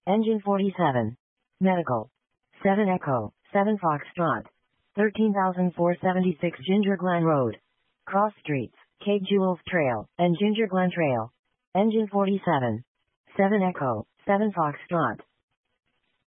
Engine 47. Medical. 7 Echo, 7 Foxtrot. 13,476 Ginger Glen Road. Cross Streets, Cape Jewels Trail, and Ginger Glen Trail. Engine 47. 7 Echo, 7 Foxtrot.